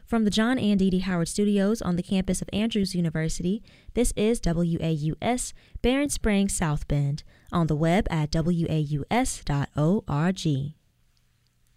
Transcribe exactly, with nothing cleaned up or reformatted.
From the John and Dee Dee Howard Studios on the campus of Andrews University, this is W A U S, Barron Springs, South Bend, on the web at W A U S dot org.